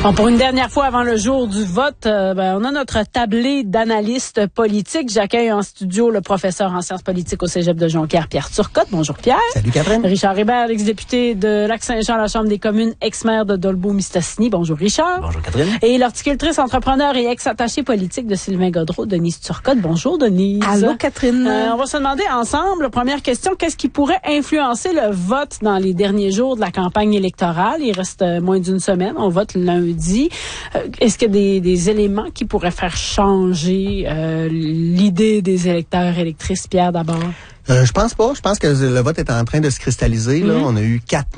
Bon, pour une dernière fois avant le jour du vote, on a notre tablée d'analystes politiques. J'accueille en studio le professeur en sciences politiques au Cégep de Jonquière, Pierre Turcotte. Bonjour Pierre. Salut Catherine. Richard Hébert, l'ex-député de Lac-Saint-Jean à la Chambre des communes, ex-maire de Dolbeau-Mistassini. Bonjour Richard. Bonjour Catherine. Et l'horticultrice, entrepreneur et ex-attaché politique de Sylvain Gaudreault, Denise Turcotte. Bonjour Denise. Allô Catherine. On va se demander ensemble, première question, qu'est-ce qui pourrait influencer le vote dans les derniers jours de la campagne électorale? Il reste moins d'une semaine, on vote lundi. Est-ce qu'il y a des éléments qui pourraient faire changer l'idée des électeurs électrices, Pierre, d'abord? Je pense pas. Je pense que le vote est en train de se cristalliser. Là. On a eu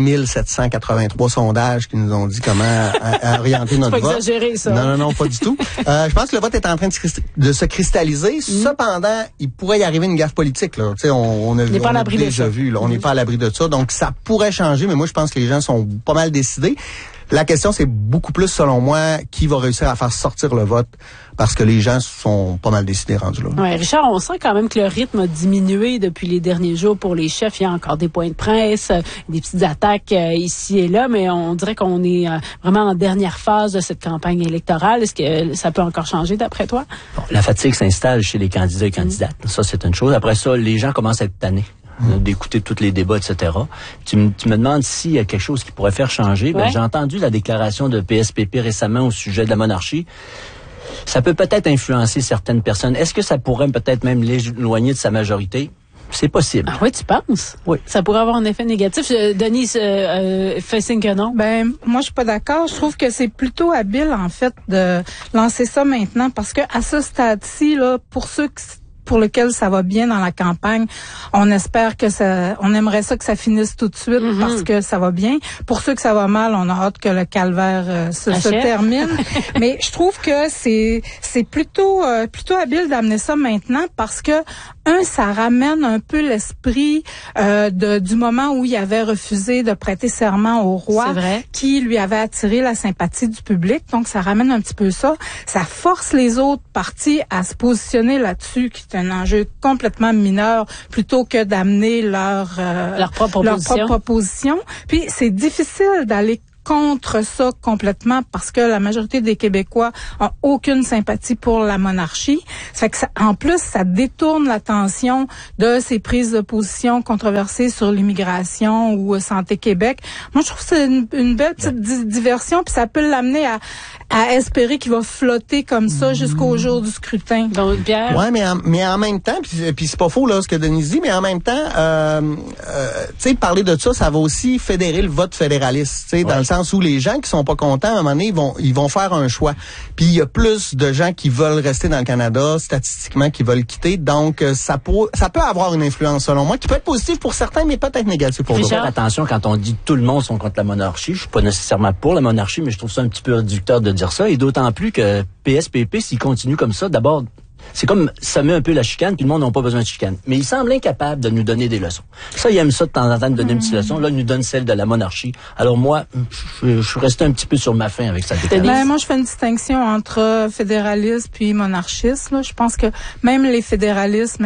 4783 sondages qui nous ont dit comment orienter notre vote. C'est pas exagéré, ça. Non, pas du tout. Je pense que le vote est en train de se cristalliser. Cependant, il pourrait y arriver une gaffe politique. Là. On a déjà vu. Là. On n'est pas à l'abri de ça. Donc, ça pourrait changer, mais moi, je pense que les gens sont pas mal décidés. La question, c'est beaucoup plus, selon moi, qui va réussir à faire sortir le vote, parce que les gens sont pas mal décidés rendus là. Ouais, Richard, on sent quand même que le rythme a diminué depuis les derniers jours pour les chefs. Il y a encore des points de presse, des petites attaques ici et là, mais on dirait qu'on est vraiment en dernière phase de cette campagne électorale. Est-ce que ça peut encore changer d'après toi? Bon, la fatigue s'installe chez les candidats et candidates. Ça, c'est une chose. Après ça, les gens commencent à être tannés d'écouter tous les débats, etc. Tu me demandes s'il y a quelque chose qui pourrait faire changer. Ouais. J'ai entendu la déclaration de PSPP récemment au sujet de la monarchie. Ça peut peut-être influencer certaines personnes. Est-ce que ça pourrait peut-être même l'éloigner de sa majorité? C'est possible. Ah oui, tu penses? Oui. Ça pourrait avoir un effet négatif. Denise fait signe que non. Moi, je suis pas d'accord. Je trouve que c'est plutôt habile, en fait, de lancer ça maintenant, parce que à ce stade-ci, là, pour lequel ça va bien dans la campagne, on aimerait ça que ça finisse tout de suite parce que ça va bien. Pour ceux que ça va mal, on a hâte que le calvaire se termine. Mais je trouve que c'est plutôt habile d'amener ça maintenant parce que ça ramène un peu l'esprit du moment où il avait refusé de prêter serment au roi, qui lui avait attiré la sympathie du public. Donc ça ramène un petit peu ça. Ça force les autres partis à se positionner là-dessus, qui est un enjeu complètement mineur, plutôt que d'amener leur propre proposition. Puis c'est difficile d'aller contre ça complètement parce que la majorité des Québécois ont aucune sympathie pour la monarchie. Ça fait que en plus, ça détourne l'attention de ces prises de position controversées sur l'immigration ou Santé Québec. Moi, je trouve que c'est une belle petite diversion, puis ça peut l'amener à espérer qu'il va flotter comme ça jusqu'au jour du scrutin. Donc, Pierre? Ouais, mais en même temps, puis c'est pas faux là ce que Denise dit, mais en même temps, tu sais, parler de ça, ça va aussi fédérer le vote fédéraliste, tu sais, dans le sens où les gens qui sont pas contents, à un moment donné, ils vont faire un choix. Puis il y a plus de gens qui veulent rester dans le Canada, statistiquement, qui veulent quitter. Donc, ça peut avoir une influence, selon moi, qui peut être positive pour certains, mais peut-être négative pour d'autres. Faire attention quand on dit tout le monde sont contre la monarchie. Je suis pas nécessairement pour la monarchie, mais je trouve ça un petit peu réducteur de dire ça. Et d'autant plus que PSPP, s'il continue comme ça, d'abord, c'est comme ça met un peu la chicane, puis le monde n'a pas besoin de chicane. Mais il semble incapable de nous donner des leçons. Ça, il aime ça de temps en temps de donner une petite leçon. Là, il nous donne celle de la monarchie. Alors moi, je suis resté un petit peu sur ma faim avec sa déclaration. Moi, je fais une distinction entre fédéralisme puis monarchisme. Je pense que même les fédéralistes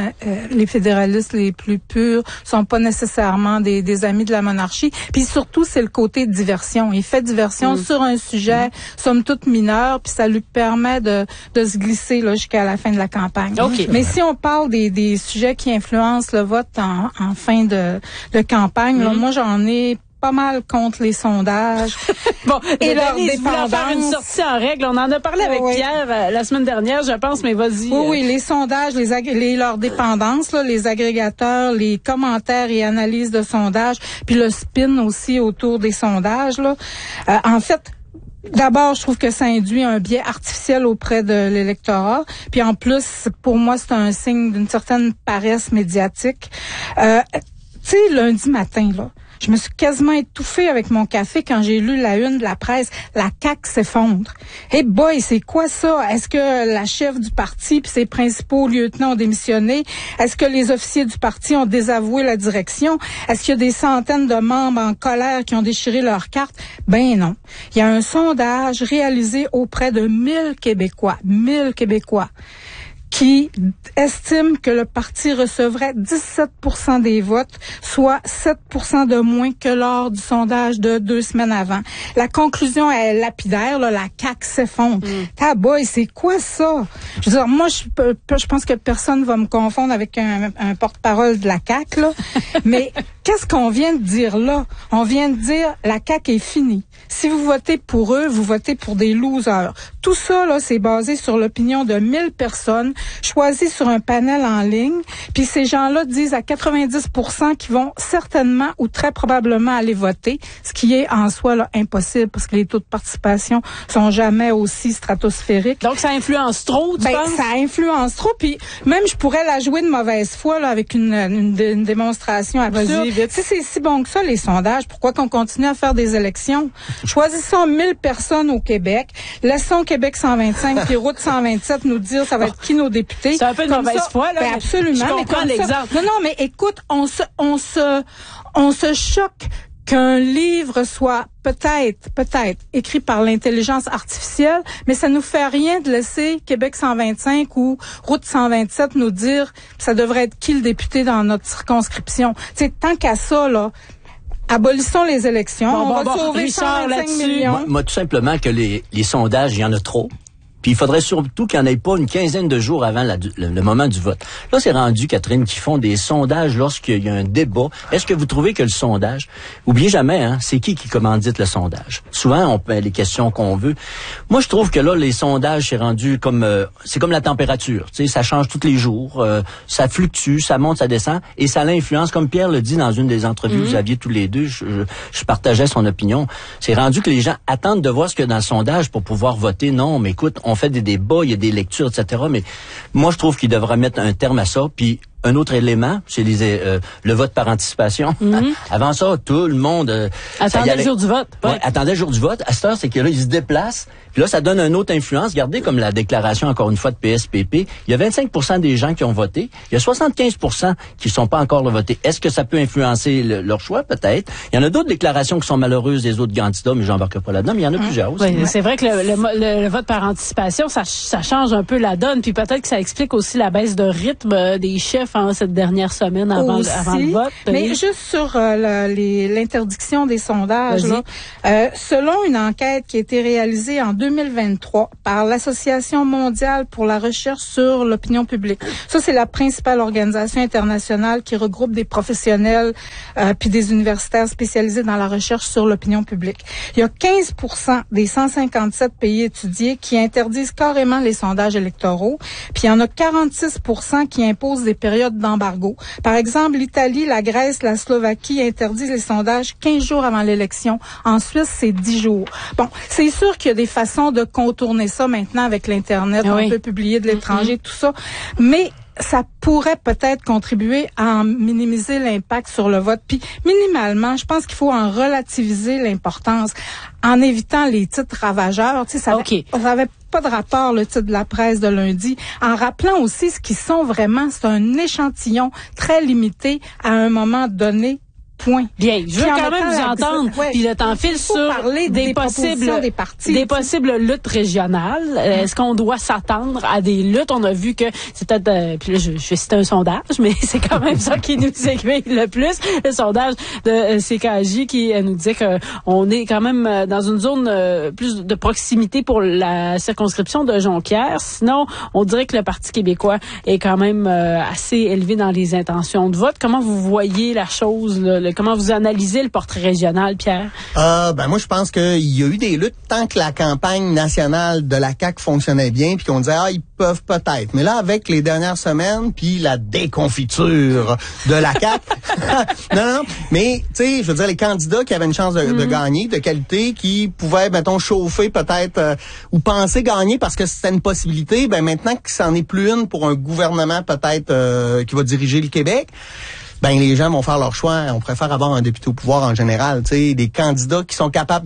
les plus purs sont pas nécessairement des amis de la monarchie. Puis surtout, c'est le côté diversion. Il fait diversion sur un sujet, somme toute mineur, puis ça lui permet de se glisser là jusqu'à la fin de la campagne. Okay. Mais si on parle des sujets qui influencent le vote en fin de campagne, là, moi j'en ai pas mal contre les sondages. Bon, et leur Denise voulait faire une dépendance. sortie en règle. On en a parlé avec Pierre la semaine dernière, je pense, mais vas-y. Oui, les sondages, leur dépendance, là, les agrégateurs, les commentaires et analyses de sondages, puis le spin aussi autour des sondages. Là. En fait, d'abord, je trouve que ça induit un biais artificiel auprès de l'électorat. Puis en plus, pour moi, c'est un signe d'une certaine paresse médiatique. Tu sais, lundi matin, là, je me suis quasiment étouffée avec mon café quand j'ai lu la une de la presse. La CAQ s'effondre. Hey boy, c'est quoi ça? Est-ce que la chef du parti puis ses principaux lieutenants ont démissionné? Est-ce que les officiers du parti ont désavoué la direction? Est-ce qu'il y a des centaines de membres en colère qui ont déchiré leurs cartes? Ben non. Il y a un sondage réalisé auprès de 1000 Québécois qui estime que le parti recevrait 17% des votes, soit 7% de moins que lors du sondage de 2 semaines avant. La conclusion est lapidaire, là, la CAQ s'effondre. Taboy, c'est quoi ça? Je veux dire, moi, je pense que personne va me confondre avec un porte-parole de la CAQ, là. Mais qu'est-ce qu'on vient de dire là? On vient de dire la CAQ est finie. Si vous votez pour eux, vous votez pour des losers. Tout ça, là, c'est basé sur l'opinion de 1000 personnes choisies sur un panel en ligne. Puis ces gens-là disent à 90% qu'ils vont certainement ou très probablement aller voter, ce qui est en soi là, impossible parce que les taux de participation sont jamais aussi stratosphériques. Donc ça influence trop, tu penses? Ça influence trop. Puis même je pourrais la jouer de mauvaise foi là avec une démonstration absurde. Vas-y, vite. Si c'est si bon que ça les sondages, pourquoi qu'on continue à faire des élections? Choisissons 1000 personnes au Québec, laissons Québec 125 puis Route 127 nous dire ça va être qui nos députés. C'est un peu de mauvaise foi, là. Ben absolument. Je comprends l'exemple. Non, mais écoute, on se choque qu'un livre soit peut-être écrit par l'intelligence artificielle, mais ça nous fait rien de laisser Québec 125 ou Route 127 nous dire ça devrait être qui le député dans notre circonscription. C'est tant qu'à ça, là. Abolissons les élections. On va sauver Richard, 125 millions. Moi, tout simplement que les sondages, il y en a trop. Puis il faudrait surtout qu'il n'y en ait pas une quinzaine de jours avant le moment du vote. Là, c'est rendu, Catherine, qui font des sondages lorsqu'il y a un débat. Est-ce que vous trouvez que le sondage, oubliez jamais, hein, c'est qui commandite le sondage? Souvent, on met les questions qu'on veut. Moi, je trouve que là, les sondages, c'est rendu comme, c'est comme la température. Tu sais, ça change tous les jours, ça fluctue, ça monte, ça descend, et ça l'influence. Comme Pierre le dit dans une des entrevues que vous aviez tous les deux, je partageais son opinion. C'est rendu que les gens attendent de voir ce qu'il y a dans le sondage pour pouvoir voter. Non, mais écoute, on fait des débats, il y a des lectures, etc. Mais moi, je trouve qu'il devrait mettre un terme à ça. Puis un autre élément, c'est le vote par anticipation. Avant ça, tout le monde attendait le jour du vote. Ouais, attendait le jour du vote. À cette heure, c'est que là, ils se déplacent. Puis là, ça donne une autre influence. Regardez comme la déclaration, encore une fois, de PSPP. Il y a 25% des gens qui ont voté. Il y a 75% qui ne sont pas encore votés. Est-ce que ça peut influencer leur choix? Peut-être. Il y en a d'autres déclarations qui sont malheureuses des autres candidats, mais j'embarque pas là-dedans. Mais il y en a plusieurs aussi. Oui, c'est vrai que le vote par anticipation, ça change un peu la donne. Puis peut-être que ça explique aussi la baisse de rythme des chefs cette dernière semaine avant le vote. Mais juste sur l'interdiction des sondages, là, selon une enquête qui a été réalisée en 2023 par l'Association mondiale pour la recherche sur l'opinion publique. Ça, c'est la principale organisation internationale qui regroupe des professionnels puis des universitaires spécialisés dans la recherche sur l'opinion publique. Il y a 15% des 157 pays étudiés qui interdisent carrément les sondages électoraux, puis il y en a 46% qui imposent des périodes d'embargo. Par exemple, l'Italie, la Grèce, la Slovaquie interdisent les sondages 15 jours avant l'élection. En Suisse, c'est 10 jours. Bon, c'est sûr qu'il y a des façons de contourner ça maintenant avec l'Internet. On peut publier de l'étranger, tout ça. Mais ça pourrait peut-être contribuer à minimiser l'impact sur le vote. Puis, minimalement, je pense qu'il faut en relativiser l'importance en évitant les titres ravageurs. Tu sais, ça avait pas de rapport, le titre de la presse de lundi, en rappelant aussi ce qu'ils sont vraiment. C'est un échantillon très limité à un moment donné. Point. Bien, je veux quand même vous entendre. Puis le temps file sur des possibles luttes régionales. Est-ce qu'on doit s'attendre à des luttes? On a vu que c'est peut-être, puis là je vais citer un sondage, mais c'est quand même ça qui nous aiguille le plus. Le sondage de CKJ qui nous dit que on est quand même dans une zone plus de proximité pour la circonscription de Jonquière. Sinon, on dirait que le Parti québécois est quand même assez élevé dans les intentions de vote. Comment vous voyez la chose, comment vous analysez le portrait régional, Pierre? Moi, je pense qu'il y a eu des luttes tant que la campagne nationale de la CAQ fonctionnait bien, puis qu'on disait, ils peuvent peut-être. Mais là, avec les dernières semaines, puis la déconfiture de la CAQ, non. Mais, tu sais, je veux dire, les candidats qui avaient une chance de gagner, de qualité, qui pouvaient, mettons, chauffer peut-être, ou penser gagner parce que c'était une possibilité, maintenant que c'en est plus une pour un gouvernement peut-être qui va diriger le Québec, ben les gens vont faire leur choix. On préfère avoir un député au pouvoir en général. Tu sais, des candidats qui sont capables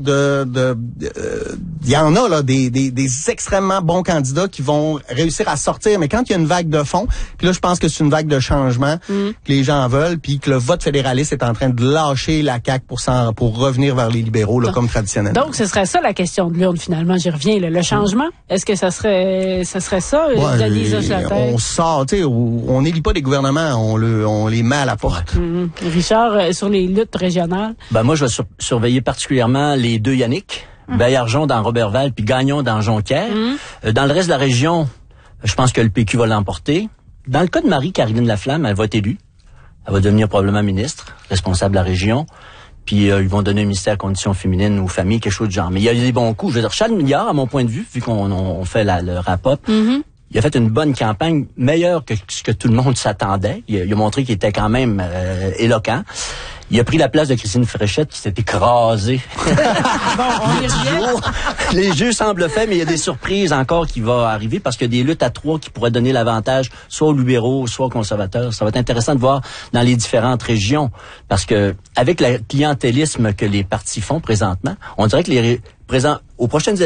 il y en a là des extrêmement bons candidats qui vont réussir à sortir. Mais quand il y a une vague de fond, puis là je pense que c'est une vague de changement que les gens veulent, puis que le vote fédéraliste est en train de lâcher la CAQ pour revenir vers les libéraux là, comme traditionnellement. Donc ce serait ça la question de l'urne finalement. J'y reviens là. Le changement, est-ce que ça serait ça? On sort, tu sais, on n'élit pas des gouvernements, on les met à la porte. Richard, sur les luttes régionales? Ben moi, je vais surveiller particulièrement les deux Yannick, Baillargeon dans Roberval, puis Gagnon dans Jonquière. Dans le reste de la région, je pense que le PQ va l'emporter. Dans le cas de Marie-Caroline Laflamme, elle va être élue. Elle va devenir probablement ministre, responsable de la région. Puis ils vont donner un ministère à conditions féminines ou familles, quelque chose de genre. Mais il y a des bons coups. Je veux dire, Charles Milliard, à mon point de vue, vu qu'on fait le wrap-up, il a fait une bonne campagne, meilleure que ce que tout le monde s'attendait. Il a montré qu'il était quand même éloquent. Il a pris la place de Christine Fréchette qui s'est écrasée. Bon, on y revient. Les jeux semblent faits, mais il y a des surprises encore qui vont arriver parce qu'il y a des luttes à trois qui pourraient donner l'avantage soit aux libéraux, soit aux conservateurs. Ça va être intéressant de voir dans les différentes régions parce que avec le clientélisme que les partis font présentement, on dirait que aux prochaines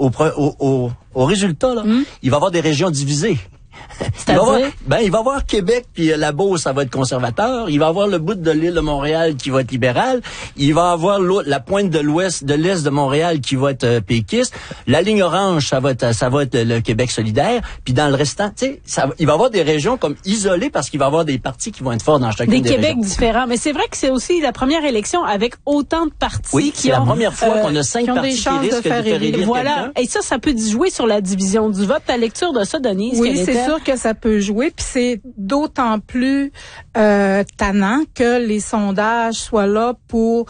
au résultat là, il va y avoir des régions divisées. Il va y avoir Québec puis la Beauce, ça va être conservateur. Il va y avoir le bout de l'île de Montréal qui va être libéral. Il va y avoir la pointe de l'est de Montréal qui va être péquiste. La ligne orange, ça va être le Québec solidaire. Puis dans le restant, tu sais, il va y avoir des régions comme isolées parce qu'il va y avoir des partis qui vont être forts dans chacune des régions. Des Québec différents. Mais c'est vrai que c'est aussi la première élection avec autant de partis c'est la première fois qu'on a 5 partis qui risquent de faire élire voilà. Et ça peut jouer sur la division du vote. Ta lecture de ça, Denise? Oui, c'est sûr que ça peut jouer, puis c'est d'autant plus tannant que les sondages soient là pour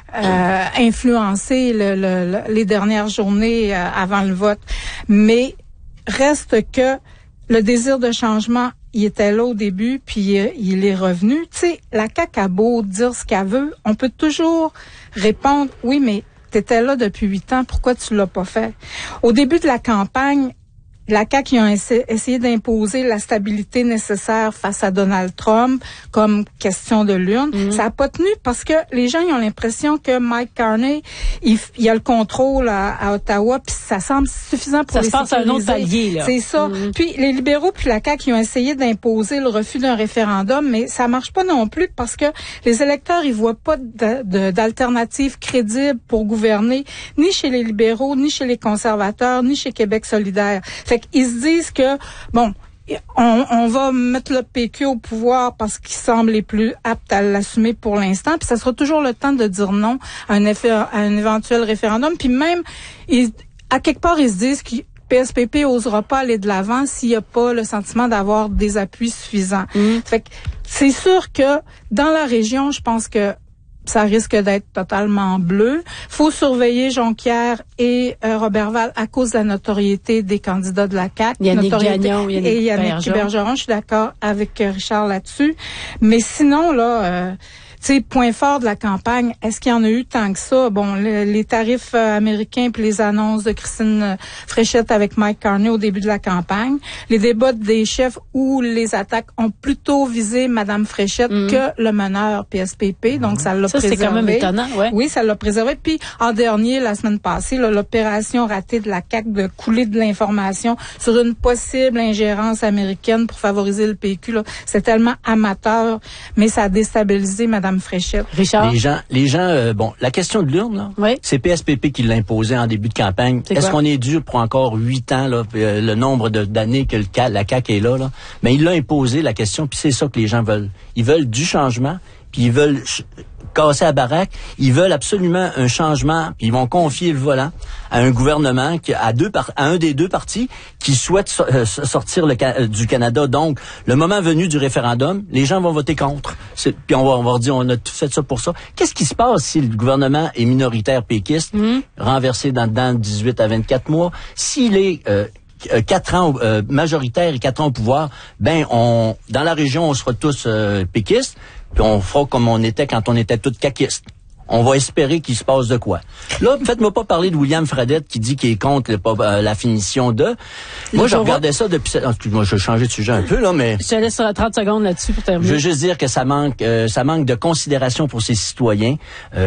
influencer les dernières journées avant le vote. Mais reste que le désir de changement, il était là au début, puis il est revenu. Tu sais, la CAQ a beau dire ce qu'elle veut, on peut toujours répondre, oui, mais t'étais là depuis 8 ans, pourquoi tu l'as pas fait? Au début de la campagne, la CAQ a essayé d'imposer la stabilité nécessaire face à Donald Trump comme question de l'urne. Ça a pas tenu parce que les gens ils ont l'impression que Mike Carney, il a le contrôle à Ottawa, puis ça semble suffisant pour les sécuriser. Ça se passe à un autre palier, là. C'est ça. Puis les libéraux puis la CAQ ils ont essayé d'imposer le refus d'un référendum, mais ça marche pas non plus parce que les électeurs ils voient pas d'alternative crédible pour gouverner, ni chez les libéraux, ni chez les conservateurs, ni chez Québec solidaire. Fait qu'ils se disent que, bon, on va mettre le PQ au pouvoir parce qu'ils semblent les plus aptes à l'assumer pour l'instant, puis ça sera toujours le temps de dire non à un éventuel référendum. Puis même, à quelque part, ils se disent que PSPP osera pas aller de l'avant s'il n'y a pas le sentiment d'avoir des appuis suffisants. Fait que c'est sûr que dans la région, je pense que ça risque d'être totalement bleu. Faut surveiller Jonquière et Roberval à cause de la notoriété des candidats de la CAQ. Yannick Gagnon et Yannick Bergeron. Je suis d'accord avec Richard là-dessus. Mais sinon, là... tu sais, point fort de la campagne, est-ce qu'il y en a eu tant que ça? Bon, les tarifs américains puis les annonces de Christine Fréchette avec Mike Carney au début de la campagne. Les débats des chefs où les attaques ont plutôt visé Madame Fréchette que le meneur PSPP. Donc, ça l'a préservé. Ça, c'est quand même étonnant, ouais. Oui, ça l'a préservé. Puis, en dernier, la semaine passée, là, l'opération ratée de la CAQ de couler de l'information sur une possible ingérence américaine pour favoriser le PQ, là, c'est tellement amateur, mais ça a déstabilisé Madame Fréchette. Richard? Les gens, bon, la question de l'urne, là, oui. C'est PSPP qui l'a imposé en début de campagne. Est-ce qu'on est dur pour encore 8 ans, là, le nombre d'années que la CAQ est là? Mais il l'a imposé, la question, puis c'est ça que les gens veulent. Ils veulent du changement, puis ils veulent casser la baraque. Ils veulent absolument un changement, puis ils vont confier le volant à un gouvernement, à un des deux partis qui souhaite sortir du Canada. Donc, le moment venu du référendum, les gens vont voter contre. Puis on va dire, on a tout fait ça pour ça. Qu'est-ce qui se passe si le gouvernement est minoritaire péquiste, renversé dans 18 à 24 mois? S'il est 4 ans majoritaire et 4 ans au pouvoir, dans la région, on sera tous péquistes, puis on fera comme on était quand on était tous caquistes. On va espérer qu'il se passe de quoi. Là, faites-moi pas parler de William Fradette qui dit qu'il est contre la finition de. Moi, je regardais ça depuis... Excuse-moi, je vais changer de sujet un peu, là, mais... Je te laisse 30 secondes là-dessus pour terminer. Je veux juste dire que ça manque de considération pour ses citoyens,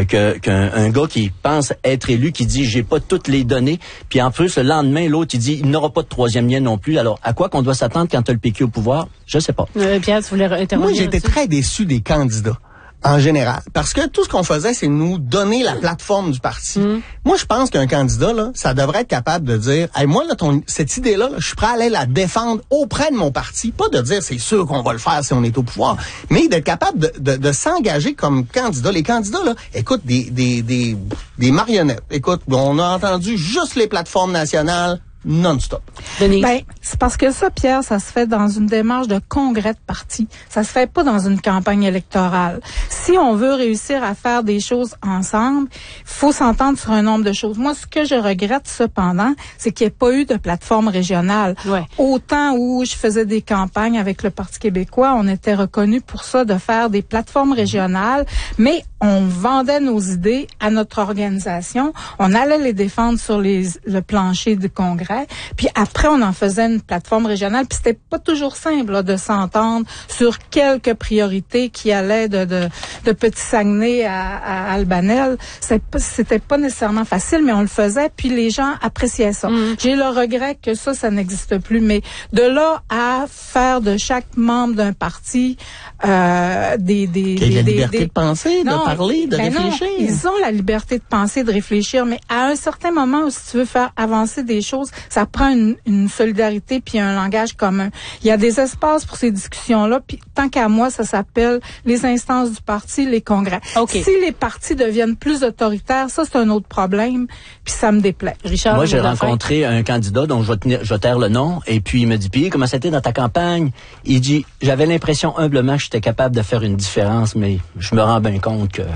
qu'un gars qui pense être élu, qui dit j'ai pas toutes les données, puis en plus, le lendemain, l'autre, il dit il n'aura pas de troisième lien non plus. Alors, à quoi qu'on doit s'attendre quand t'as le PQ au pouvoir? Je sais pas. Pierre, tu voulais intervenir? Moi, j'étais très déçu des candidats. En général. Parce que tout ce qu'on faisait, c'est nous donner la plateforme du parti. Moi, je pense qu'un candidat, là, ça devrait être capable de dire, hey, moi, là, cette idée-là, je suis prêt à aller la défendre auprès de mon parti. Pas de dire, c'est sûr qu'on va le faire si on est au pouvoir, mais d'être capable de s'engager comme candidat. Les candidats, là, écoute, des marionnettes. Écoute, on a entendu juste les plateformes nationales, non-stop. Denise? Ben, c'est parce que ça, Pierre, ça se fait dans une démarche de congrès de parti. Ça se fait pas dans une campagne électorale. Si on veut réussir à faire des choses ensemble, il faut s'entendre sur un nombre de choses. Moi, ce que je regrette cependant, c'est qu'il n'y ait pas eu de plateforme régionale. Ouais. Autant où je faisais des campagnes avec le Parti québécois, on était reconnus pour ça, de faire des plateformes régionales, mais on vendait nos idées à notre organisation. On allait les défendre sur le plancher du congrès. Puis après, on en faisait une plateforme régionale. Puis c'était pas toujours simple là, de s'entendre sur quelques priorités qui allaient de Petit Saguenay à Albanel. C'était pas nécessairement facile, mais on le faisait. Puis les gens appréciaient ça. J'ai le regret que ça n'existe plus. Mais de là à faire de chaque membre d'un parti Qu'il y ait la liberté de penser, de parler, de réfléchir. Non, ils ont la liberté de penser, de réfléchir, mais à un certain moment, si tu veux faire avancer des choses, ça prend une solidarité puis un langage commun. Il y a des espaces pour ces discussions-là, puis tant qu'à moi, ça s'appelle les instances du parti, les congrès. Okay. Si les partis deviennent plus autoritaires, ça, c'est un autre problème, puis ça me déplaît. Richard, moi, j'ai rencontré un candidat dont je vais taire le nom, et puis il me dit, puis comment c'était dans ta campagne? Il dit, j'avais l'impression humblement que j'étais capable de faire une différence, mais je me rends bien compte que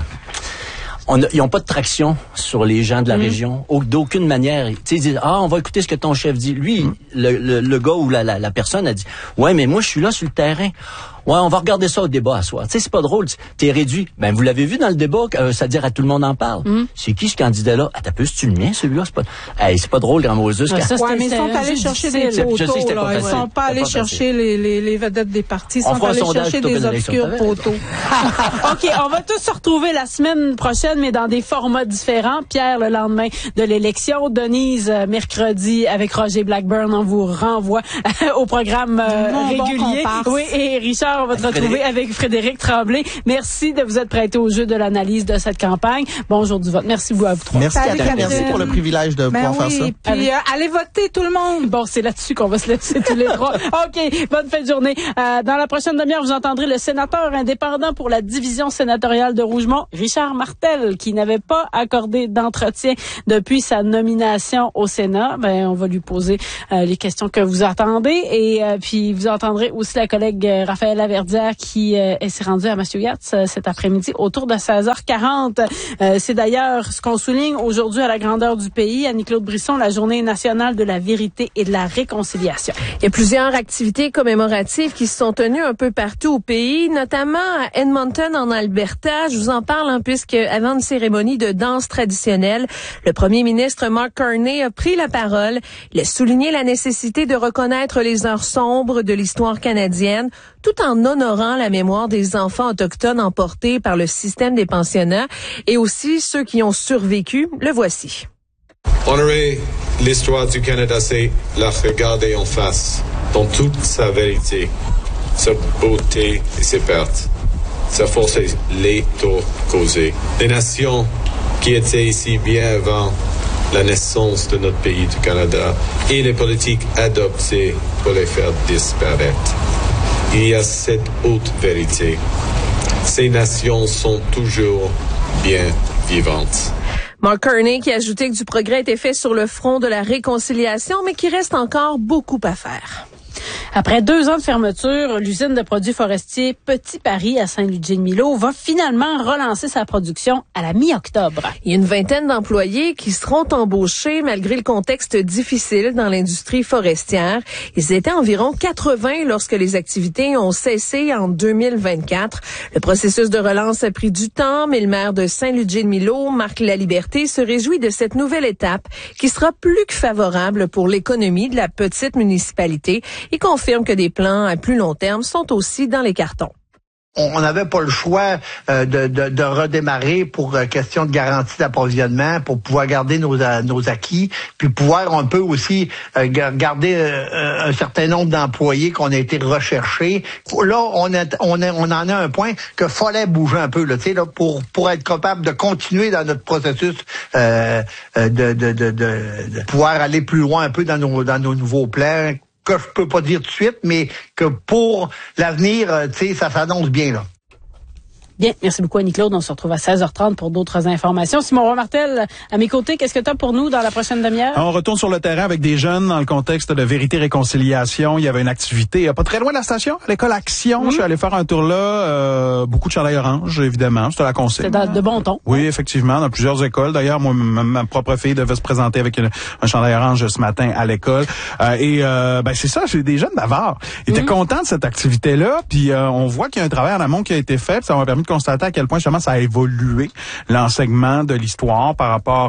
ils n'ont pas de traction sur les gens de la région, d'aucune manière. Tu sais, ils disent, on va écouter ce que ton chef dit. Lui, le gars ou la personne a dit, ouais, mais moi, je suis là sur le terrain. Ouais, on va regarder ça au débat à soir. Tu sais, c'est pas drôle. T'es réduit. Ben, vous l'avez vu dans le débat, c'est-à-dire à tout le monde en parle. C'est qui ce candidat-là? Ah, t'as peu, c'est-tu le mien, celui-là? C'est pas drôle, grand Moses. Ouais, mais ils sont allés chercher des poteaux, là. Ils sont pas allés chercher les vedettes des partis. Ils sont allés chercher des obscurs poteaux. OK, on va tous se retrouver la semaine prochaine, mais dans des formats différents. Pierre, le lendemain de l'élection. Denise, mercredi, avec Roger Blackburn. On vous renvoie au programme régulier. Oui, et Richard, on va te retrouver avec Frédéric Tremblay. Merci de vous être prêté au jeu de l'analyse de cette campagne. Bonjour du vote. Merci beaucoup à vous trois. Merci Catherine. Merci pour le privilège de pouvoir faire ça. Puis allez voter tout le monde. Bon, c'est là-dessus qu'on va se laisser tous les trois. OK, bonne fin de journée. Dans la prochaine demi-heure, vous entendrez le sénateur indépendant pour la division sénatoriale de Rougemont, Richard Martel, qui n'avait pas accordé d'entretien depuis sa nomination au Sénat. Ben, on va lui poser les questions que vous attendez. Et puis, vous entendrez aussi la collègue Raphaël Laverdière qui s'est rendue à Massachusetts cet après-midi autour de 16h40. C'est d'ailleurs ce qu'on souligne aujourd'hui à la grandeur du pays. Annie-Claude Brisson, la Journée nationale de la vérité et de la réconciliation. Il y a plusieurs activités commémoratives qui se sont tenues un peu partout au pays, notamment à Edmonton en Alberta. Je vous en parle puisque avant une cérémonie de danse traditionnelle, le premier ministre Mark Carney a pris la parole. Il a souligné la nécessité de reconnaître les heures sombres de l'histoire canadienne, tout en honorant la mémoire des enfants autochtones emportés par le système des pensionnats et aussi ceux qui ont survécu. Le voici. Honorer l'histoire du Canada, c'est la regarder en face, dans toute sa vérité, sa beauté et ses pertes, sa force et les torts causés. Les nations qui étaient ici bien avant la naissance de notre pays du Canada et les politiques adoptées pour les faire disparaître. Il y a cette haute vérité. Ces nations sont toujours bien vivantes. Mark Carney qui a ajouté que du progrès a été fait sur le front de la réconciliation, mais qu'il reste encore beaucoup à faire. Après 2 ans de fermeture, l'usine de produits forestiers Petit Paris à Saint-Ludger-de-Milo va finalement relancer sa production à la mi-octobre. Il y a une vingtaine d'employés qui seront embauchés malgré le contexte difficile dans l'industrie forestière. Ils étaient environ 80 lorsque les activités ont cessé en 2024. Le processus de relance a pris du temps, mais le maire de Saint-Ludger-de-Milo, Marc Laliberté, se réjouit de cette nouvelle étape qui sera plus que favorable pour l'économie de la petite municipalité. Il confirme que des plans à plus long terme sont aussi dans les cartons. On n'avait pas le choix de redémarrer pour question de garantie d'approvisionnement, pour pouvoir garder nos acquis, puis pouvoir un peu aussi garder un certain nombre d'employés qu'on a été recherchés. Là, on en a un point que fallait bouger un peu là, tu sais, là, pour être capable de continuer dans notre processus de pouvoir aller plus loin un peu dans nos nouveaux plans, que je peux pas dire tout de suite, mais que pour l'avenir, tu sais, ça s'annonce bien, là. Bien, merci beaucoup Annie-Claude. On se retrouve à 16h30 pour d'autres informations. Simon Roy-Martel, à mes côtés, qu'est-ce que tu as pour nous dans la prochaine demi-heure? On retourne sur le terrain avec des jeunes dans le contexte de Vérité-Réconciliation. Il y avait une activité pas très loin de la station, à l'école Action. Je suis allé faire un tour là. Beaucoup de chandail orange, évidemment. C'était la consigne. C'était de bon ton. Oui, effectivement, dans plusieurs écoles. D'ailleurs, moi, ma propre fille devait se présenter avec un chandail orange ce matin à l'école. C'est ça, j'ai des jeunes bavards. Ils étaient contents de cette activité-là. Puis on voit qu'il y a un travail en amont qui a été fait. Puis ça m'a permis de constater à quel point justement ça a évolué l'enseignement de l'histoire par rapport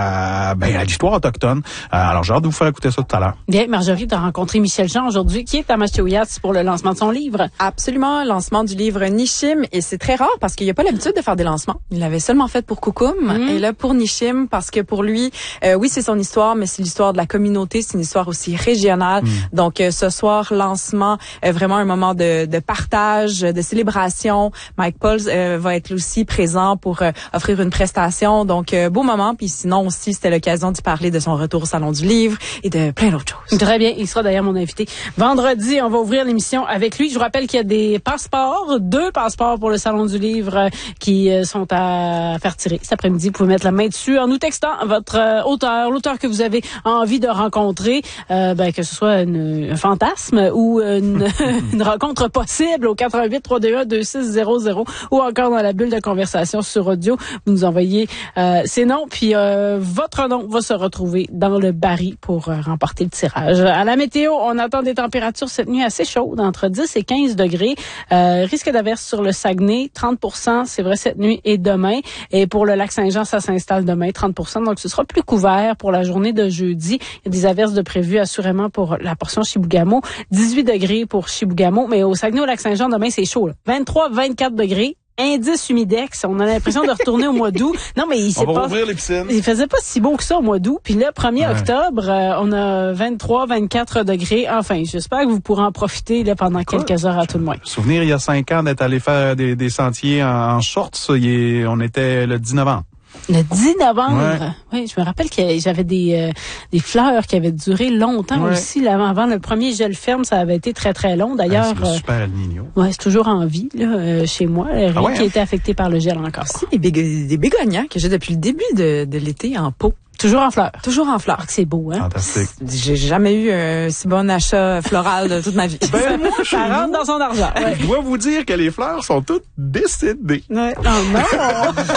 à l'histoire autochtone. Alors j'ai hâte de vous faire écouter ça tout à l'heure. Bien, Marjorie, tu as rencontré Michel Jean aujourd'hui, qui est à Machiouias pour le lancement de son livre. Absolument, lancement du livre Nishim, et c'est très rare parce qu'il n'y a pas l'habitude de faire des lancements. Il l'avait seulement fait pour Kukum, et là pour Nishim, parce que pour lui, oui, c'est son histoire, mais c'est l'histoire de la communauté, c'est une histoire aussi régionale. Donc ce soir, lancement, vraiment un moment de partage, de célébration. Mike Pauls va être aussi présent pour offrir une prestation. Donc, beau moment. Puis sinon aussi, c'était l'occasion d'y parler de son retour au Salon du Livre et de plein d'autres choses. Très bien. Il sera d'ailleurs mon invité. Vendredi, on va ouvrir l'émission avec lui. Je vous rappelle qu'il y a des passeports, 2 passeports pour le Salon du Livre qui sont à faire tirer cet après-midi. Vous pouvez mettre la main dessus en nous textant votre l'auteur que vous avez envie de rencontrer, que ce soit un fantasme ou une rencontre possible au 88 321 2600 ou encore dans la bulle de conversation sur audio. Vous nous envoyez ces noms, puis votre nom va se retrouver dans le baril pour remporter le tirage. À la météo, on attend des températures cette nuit assez chaudes, entre 10 et 15 degrés. Risque d'averse sur le Saguenay, 30%, c'est vrai, cette nuit et demain. Et pour le lac Saint-Jean, ça s'installe demain, 30%. Donc, ce sera plus couvert pour la journée de jeudi. Il y a des averses de prévues assurément pour la portion Chibougamau. 18 degrés pour Chibougamau, mais au Saguenay, au lac Saint-Jean, demain, c'est chaud, là. 23, 24 degrés. Indice humidex, on a l'impression de retourner au mois d'août. Non, mais il ouvrir les piscines. Il faisait pas si beau que ça au mois d'août. Puis là, 1er octobre, on a 23, 24 degrés. Enfin, j'espère que vous pourrez en profiter là pendant quelques heures à tout le moins. Souvenir, il y a 5 ans d'être allé faire des sentiers en shorts. On était le 10 novembre. Le 10 novembre. Oui, je me rappelle que j'avais des fleurs qui avaient duré longtemps aussi. Là, avant le premier gel ferme, ça avait été très, très long. D'ailleurs, c'est le super El Niño. Ouais, c'est toujours en vie, là, chez moi. Rien qui a été affecté par le gel encore. Aussi, des bégonias que j'ai depuis le début de l'été en pot. Toujours en fleurs. Toujours en fleurs. C'est beau, hein? Fantastique. J'ai jamais eu un si bon achat floral de toute ma vie. Ça rentre dans son argent. Je dois vous dire que les fleurs sont toutes décédées. Ouais. Oh non!